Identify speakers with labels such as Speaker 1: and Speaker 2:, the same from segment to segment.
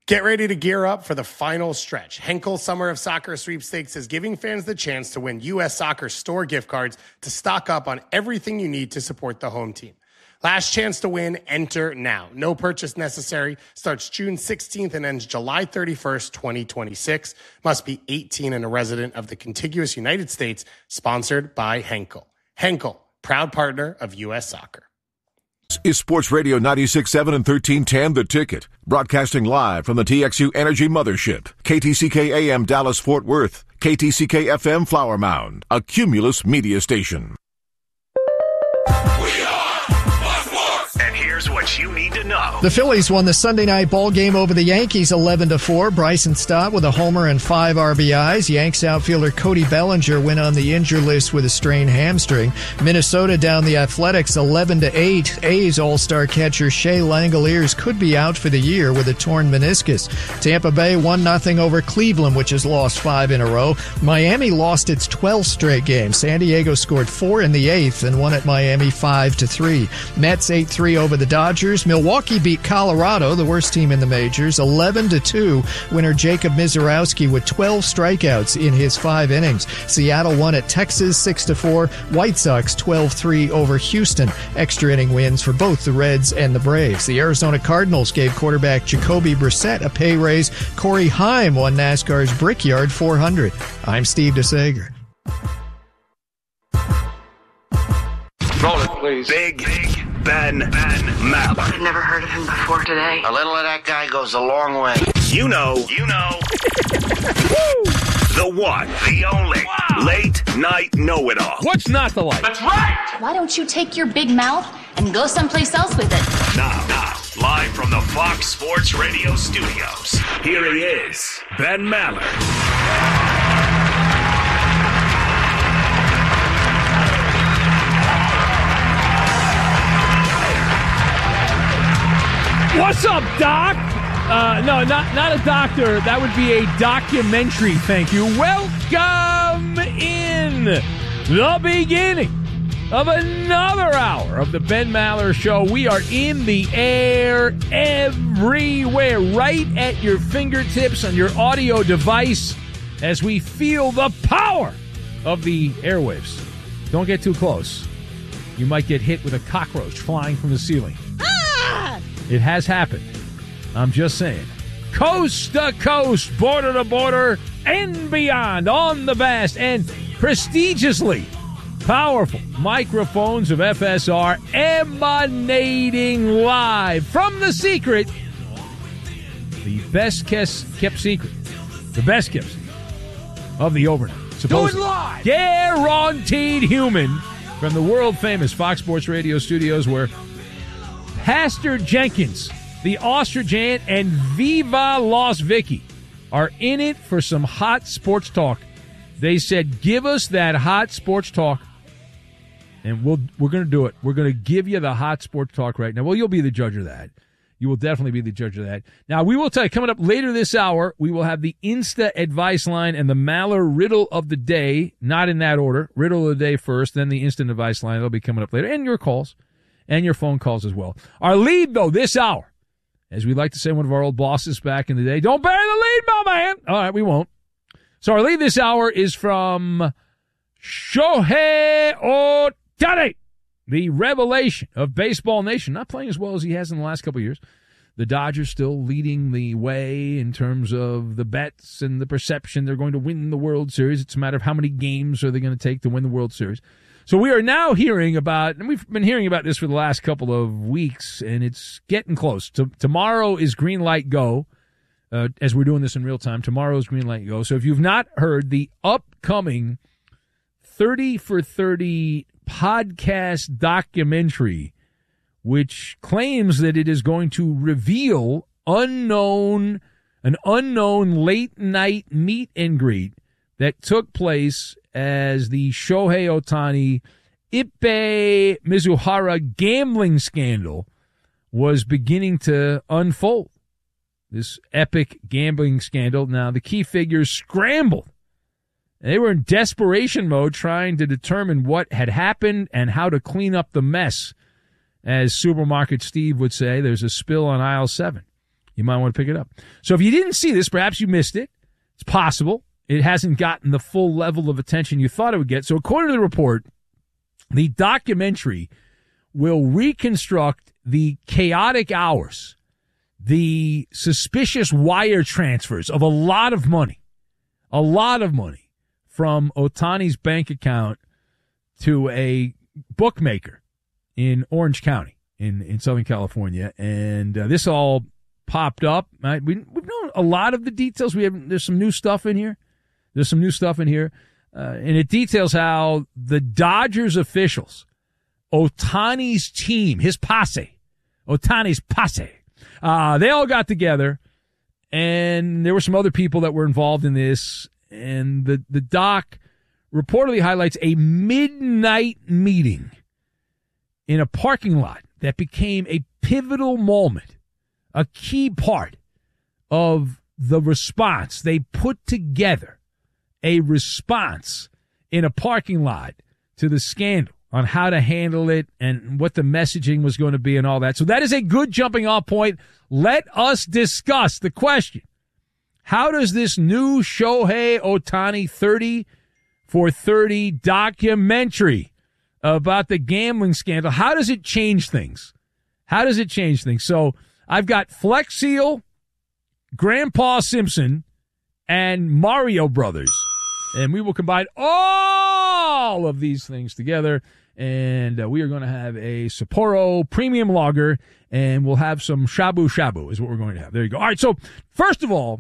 Speaker 1: Get ready to gear up for the final stretch. Henkel Summer of Soccer Sweepstakes is giving fans the chance to win U.S. Soccer store gift cards to stock up on everything you need to support the home team. Last chance to win, enter now. No purchase necessary. Starts June 16th and ends July 31st, 2026. Must be 18 and a resident of the contiguous United States. Sponsored by Henkel. Henkel, proud partner of U.S. Soccer.
Speaker 2: Is Sports Radio 96.7 and 1310 The Ticket. Broadcasting live from the TXU Energy Mothership. KTCK AM Dallas Fort Worth. KTCK FM Flower Mound. A Cumulus media station.
Speaker 3: Here's what you need to know.
Speaker 4: The Phillies won the Sunday night ball game over the Yankees 11-4. Bryson Stott with a homer and 5 RBIs. Yanks outfielder Cody Bellinger went on the injured list with a strained hamstring. Minnesota down the Athletics 11-8. A's all-star catcher Shea Langoliers could be out for the year with a torn meniscus. Tampa Bay 1-0 over Cleveland, which has lost 5 in a row. Miami lost its 12th straight game. San Diego scored 4 in the 8th and won at Miami 5-3. Mets 8-3 over the Dodgers. Milwaukee beat Colorado, the worst team in the majors, 11-2. Winner Jacob Mizorowski with 12 strikeouts in his 5 innings. Seattle won at Texas 6-4. White Sox 12-3 over Houston. Extra inning wins for both the Reds and the Braves. The Arizona Cardinals gave quarterback Jacoby Brissett a pay raise. Corey Haim won NASCAR's Brickyard 400. I'm Steve DeSager.
Speaker 3: Roll it, please. Big Ben Maller.
Speaker 5: I've never heard of him before today.
Speaker 6: A little of that guy goes a long way.
Speaker 3: You know. The one, the only, late night know-it-all.
Speaker 7: What's not to like?
Speaker 5: That's right!
Speaker 8: Why don't you take your big mouth and go someplace else with it?
Speaker 3: Now, live from the Fox Sports Radio studios, here he is, Ben Maller.
Speaker 7: What's up, Doc? No, not a doctor. That would be a documentary, thank you. Welcome in the beginning of another hour of the Ben Maller Show. We are in the air everywhere, right at your fingertips on your audio device as we feel the power of the airwaves. Don't get too close. You might get hit with a cockroach flying from the ceiling. It has happened. I'm just saying. Coast to coast, border to border, and beyond on the vast and prestigiously powerful microphones of FSR emanating live from the secret, the best kept secret, the best kept secret of the overnight. Supposedly. Do it live! Guaranteed human from the world-famous Fox Sports Radio studios where Pastor Jenkins, the Ostrijan, and Viva Las Vicky are in it for some hot sports talk. They said, give us that hot sports talk, and we're going to do it. We're going to give you the hot sports talk right now. Well, you'll be the judge of that. You will definitely be the judge of that. Now, we will tell you, coming up later this hour, we will have the Insta Advice Line and the Maller Riddle of the Day, not in that order. Riddle of the Day first, then the Instant Advice Line. They'll be coming up later, and your calls. And your phone calls as well. Our lead, though, this hour, as we like to say, one of our old bosses back in the day, don't bury the lead, my man. All right, we won't. So our lead this hour is from Shohei Ohtani, the revelation of Baseball Nation. Not playing as well as he has in the last couple of years. The Dodgers still leading the way in terms of the bets and the perception they're going to win the World Series. It's a matter of how many games are they going to take to win the World Series. So we are now hearing about, and we've been hearing about this for the last couple of weeks, and it's getting close. Tomorrow is Green Light Go, as we're doing this in real time. Tomorrow is Green Light Go. So if you've not heard the upcoming 30 for 30 podcast documentary, which claims that it is going to reveal an unknown late night meet and greet that took place as the Shohei Ohtani Ippei Mizuhara gambling scandal was beginning to unfold. This epic gambling scandal. Now, the key figures scrambled. They were in desperation mode trying to determine what had happened and how to clean up the mess. As Supermarket Steve would say, there's a spill on aisle 7. you might want to pick it up. So if you didn't see this, perhaps you missed it. It's possible. It hasn't gotten the full level of attention you thought it would get. So according to the report, the documentary will reconstruct the chaotic hours, the suspicious wire transfers of a lot of money from Ohtani's bank account to a bookmaker in Orange County in Southern California. And this all popped up. We've known a lot of the details. There's some new stuff in here. And it details how the Dodgers officials, Ohtani's team, his posse, Ohtani's posse, they all got together, and there were some other people that were involved in this. And the doc reportedly highlights a midnight meeting in a parking lot that became a pivotal moment, a key part of the response. They put together a response in a parking lot to the scandal on how to handle it and what the messaging was going to be and all that. So that is a good jumping off point. Let us discuss the question. How does this new Shohei Ohtani 30 for 30 documentary about the gambling scandal, how does it change things? So I've got Flex Seal, Grandpa Simpson, and Mario Brothers. And we will combine all of these things together, and we are going to have a Sapporo premium lager, and we'll have some shabu shabu is what we're going to have. There you go. All right, so first of all,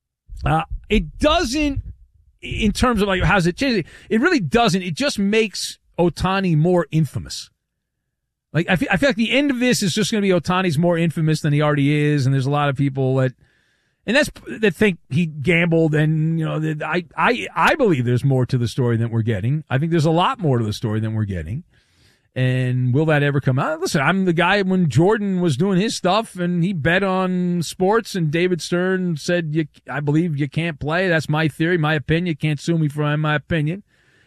Speaker 7: it doesn't, in terms of like how's it changed, it really doesn't. It just makes Ohtani more infamous. Like I feel like the end of this is just going to be Ohtani's more infamous than he already is, and there's a lot of people that think he gambled, and I believe there's more to the story than we're getting. I think there's a lot more to the story than we're getting. And will that ever come out? Listen, I'm the guy when Jordan was doing his stuff and he bet on sports and David Stern said, I believe you can't play. That's my theory, my opinion. You can't sue me for my opinion.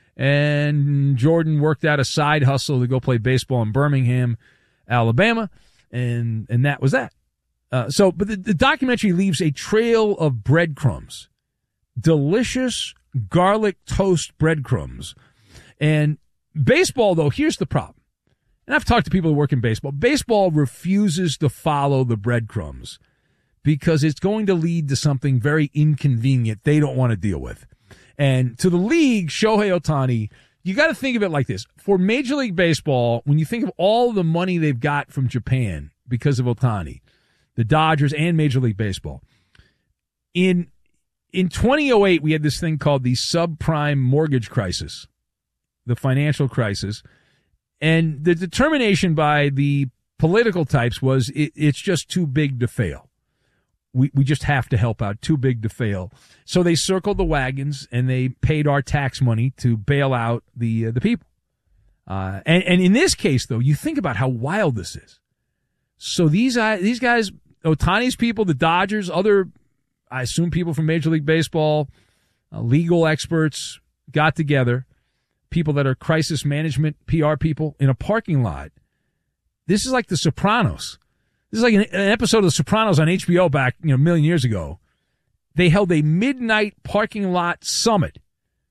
Speaker 7: And Jordan worked out a side hustle to go play baseball in Birmingham, Alabama. And that was that. But the documentary leaves a trail of breadcrumbs, delicious garlic toast breadcrumbs. And baseball, though, here's the problem. And I've talked to people who work in baseball. Baseball refuses to follow the breadcrumbs because it's going to lead to something very inconvenient they don't want to deal with. And to the league, Shohei Ohtani, you got to think of it like this. For Major League Baseball, when you think of all the money they've got from Japan because of Ohtani, the Dodgers and Major League Baseball, in 2008, we had this thing called the subprime mortgage crisis, the financial crisis. And the determination by the political types was it's just too big to fail. We just have to help out, too big to fail. So they circled the wagons and they paid our tax money to bail out the people. And in this case, though, you think about how wild this is. So these guys, Ohtani's people, the Dodgers, other, I assume people from Major League Baseball, legal experts got together, people that are crisis management PR people in a parking lot. This is like The Sopranos. This is like an episode of The Sopranos on HBO back, a million years ago. They held a midnight parking lot summit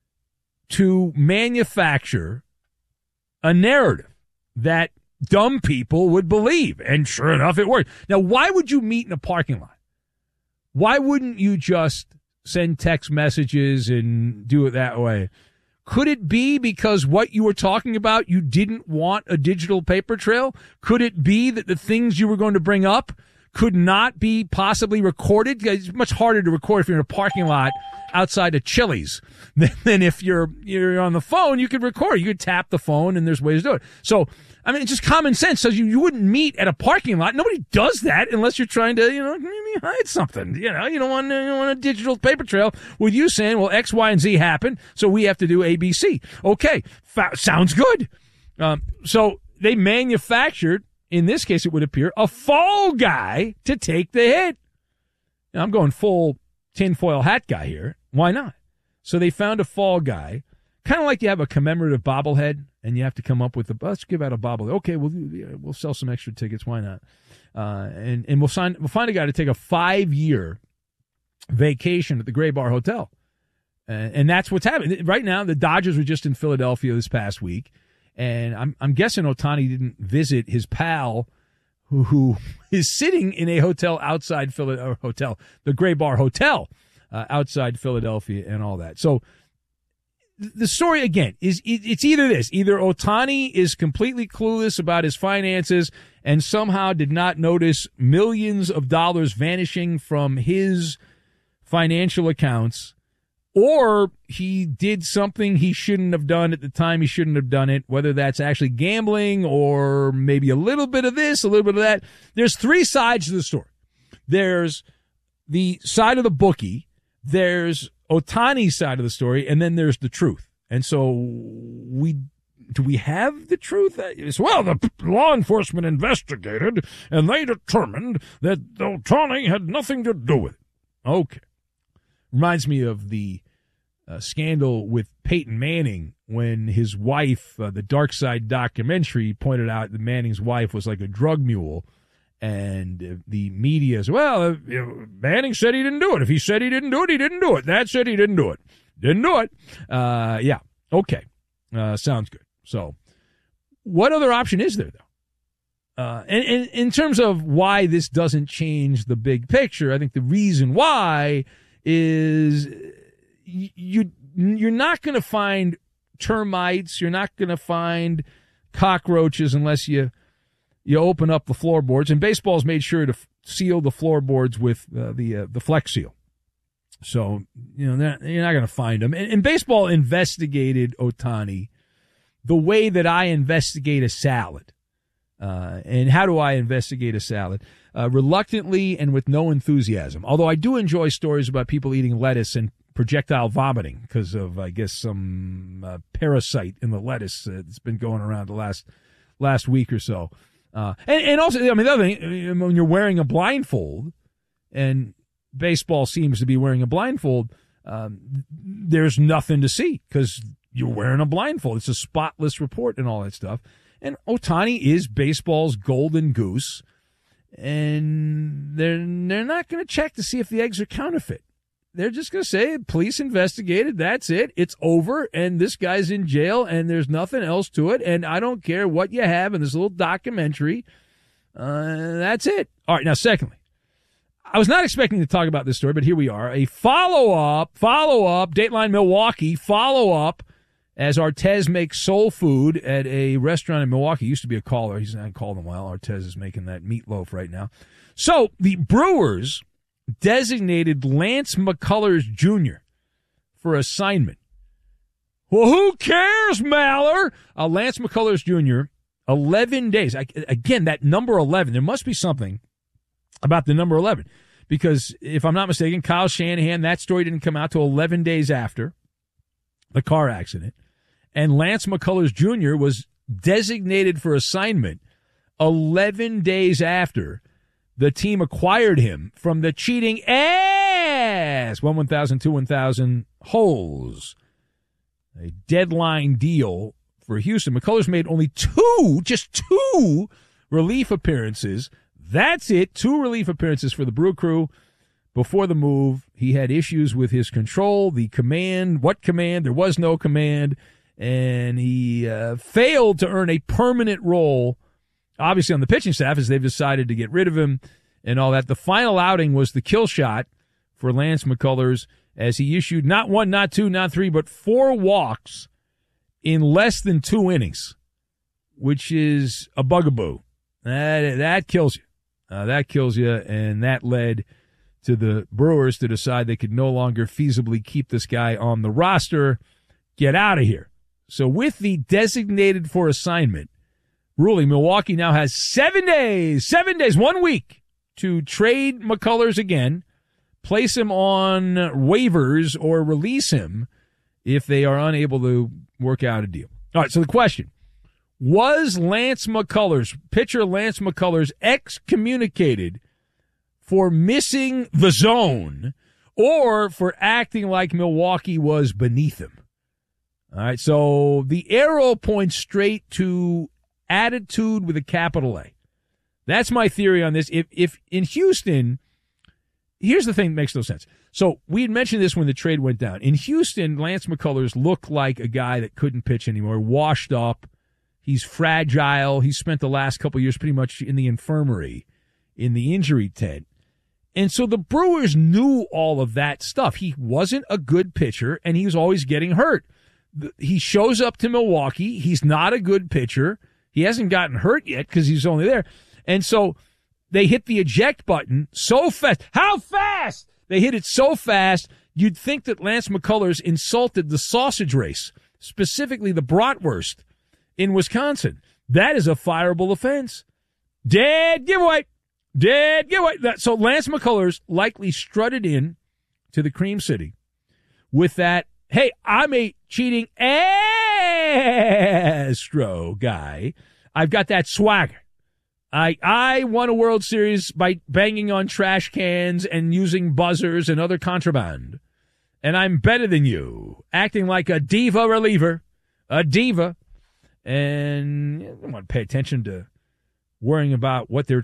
Speaker 7: to manufacture a narrative that dumb people would believe. And sure enough, it worked. Now, why would you meet in a parking lot? Why wouldn't you just send text messages and do it that way? Could it be because what you were talking about, you didn't want a digital paper trail? Could it be that the things you were going to bring up could not be possibly recorded? It's much harder to record if you're in a parking lot outside of Chili's than if you're on the phone. You could record. You could tap the phone, and there's ways to do it. So, I mean, it's just common sense says you wouldn't meet at a parking lot. Nobody does that unless you're trying to, maybe hide something. You don't want a digital paper trail with you saying, well, X, Y, and Z happened, so we have to do A, B, C. Okay, sounds good. So they manufactured, in this case it would appear, a fall guy to take the hit. Now, I'm going full tinfoil hat guy here. Why not? So they found a fall guy, kind of like you have a commemorative bobblehead and you have to come up with let's give out a bobblehead. Okay, we'll sell some extra tickets. Why not? And we'll find a guy to take a 5-year vacation at the Gray Bar Hotel. And that's what's happening right now. The Dodgers were just in Philadelphia this past week, and I'm guessing Ohtani didn't visit his pal who is sitting in a hotel outside Philadelphia, the Gray Bar Hotel outside Philadelphia and all that. So the story, again, is it's either this. Either Ohtani is completely clueless about his finances and somehow did not notice millions of dollars vanishing from his financial accounts, or he did something he shouldn't have done at the time he shouldn't have done it, whether that's actually gambling or maybe a little bit of this, a little bit of that. There's 3 sides to the story. There's the side of the bookie, there's Ohtani's side of the story, and then there's the truth. And so do we have the truth? Well, the law enforcement investigated, and they determined that Ohtani had nothing to do with it. Okay. Reminds me of the scandal with Peyton Manning when his wife, the Dark Side documentary, pointed out that Manning's wife was like a drug mule. And the media said, well, Manning said he didn't do it. If he said he didn't do it, he didn't do it. That said he didn't do it. Didn't do it. Yeah. Okay. Sounds good. So what other option is there, though? And in terms of why this doesn't change the big picture, I think the reason why is you're not going to find termites. You're not going to find cockroaches unless you open up the floorboards. And baseball's made sure to seal the floorboards with the Flex Seal. So, you're not going to find them. And baseball investigated Ohtani the way that I investigate a salad. And how do I investigate a salad? Reluctantly and with no enthusiasm. Although I do enjoy stories about people eating lettuce and projectile vomiting because of, I guess, some parasite in the lettuce that's been going around the last week or so. And also, I mean, the other thing, when you're wearing a blindfold, and baseball seems to be wearing a blindfold, there's nothing to see because you're wearing a blindfold. It's a spotless report and all that stuff. And Ohtani is baseball's golden goose, and they're not going to check to see if the eggs are counterfeit. They're just going to say, police investigated, that's it, it's over, and this guy's in jail, and there's nothing else to it, and I don't care what you have in this little documentary. That's it. All right, now, secondly, I was not expecting to talk about this story, but here we are. A follow-up, Dateline Milwaukee, follow-up, as Artez makes soul food at a restaurant in Milwaukee. He used to be a caller. He's not called in a while. Artez is making that meatloaf right now. So the Brewers designated Lance McCullers Jr. for assignment. Well, who cares, Maller? Lance McCullers Jr., 11 days. Again, that number 11, there must be something about the number 11. Because if I'm not mistaken, Kyle Shanahan, that story didn't come out till 11 days after the car accident. And Lance McCullers Jr. was designated for assignment 11 days after the team acquired him from the cheating ass 1,000, 2,000 holes. A deadline deal for Houston. McCullers made only just two relief appearances. That's it. 2 relief appearances for the Brew Crew. Before the move, he had issues with his control, the command. What command? There was no command. And he failed to earn a permanent role, obviously, on the pitching staff as they've decided to get rid of him and all that. The final outing was the kill shot for Lance McCullers as he issued not 1, not 2, not 3, but 4 walks in less than 2 innings, which is a bugaboo. That kills you. That kills you, and that led to the Brewers to decide they could no longer feasibly keep this guy on the roster. Get out of here. So with the designated for assignment ruling, Milwaukee now has 7 days, 1 week to trade McCullers again, place him on waivers, or release him if they are unable to work out a deal. All right, so the question, was Lance McCullers, pitcher Lance McCullers, excommunicated for missing the zone or for acting like Milwaukee was beneath him? All right, so the arrow points straight to attitude with a capital A. That's my theory on this. If in Houston, here's the thing that makes no sense. So we had mentioned this when the trade went down. In Houston, Lance McCullers looked like a guy that couldn't pitch anymore, washed up. He's fragile. He spent the last couple of years pretty much in the infirmary, in the injury tent. And so the Brewers knew all of that stuff. He wasn't a good pitcher, and he was always getting hurt. He shows up to Milwaukee. He's not a good pitcher. He hasn't gotten hurt yet because he's only there. And so they hit the eject button so fast. How fast? They hit it so fast, you'd think that Lance McCullers insulted the sausage race, specifically the bratwurst in Wisconsin. That is a fireable offense. Dead giveaway. Dead giveaway. So Lance McCullers likely strutted in to the Cream City with that, hey, I'm a cheating Astro guy. I've got that swagger. I won a World Series by banging on trash cans and using buzzers and other contraband. And I'm better than you. Acting like a diva reliever. A diva. And I don't want to pay attention to worrying about what they're